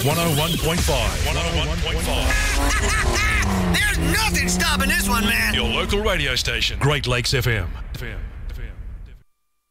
101.5. There's nothing stopping this one, man. Your local radio station, Great Lakes FM.